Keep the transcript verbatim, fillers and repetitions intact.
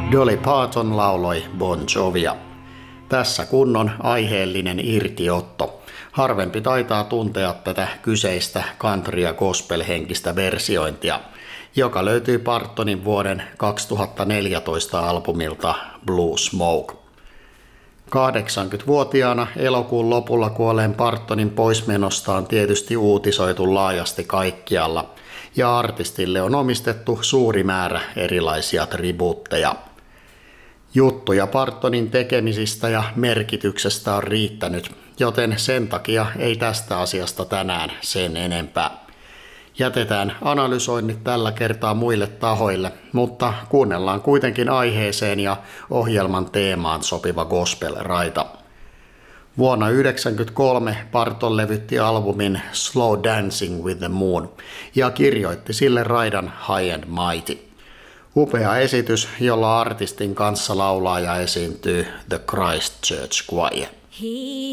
Dolly Parton lauloi Bon Jovia. Tässä kunnon aiheellinen irtiotto. Harvempi taitaa tuntea tätä kyseistä country- ja gospel-henkistä versiointia, joka löytyy Partonin vuoden kaksituhattaneljätoista albumilta Blue Smoke. kahdeksankymmentävuotiaana elokuun lopulla kuolleen Partonin poismenosta on tietysti uutisoitu laajasti kaikkialla, ja artistille on omistettu suuri määrä erilaisia tribuutteja. Juttuja Partonin tekemisistä ja merkityksestä on riittänyt, joten sen takia ei tästä asiasta tänään sen enempää. Jätetään analysoinnit tällä kertaa muille tahoille, mutta kuunnellaan kuitenkin aiheeseen ja ohjelman teemaan sopiva gospel-raita. Vuonna yhdeksänkymmentäkolme Parton levytti albumin Slow Dancing with the Moon ja kirjoitti sille raidan High and Mighty. Upea esitys, jolla artistin kanssa laulaa ja esiintyy The Christ Church Choir.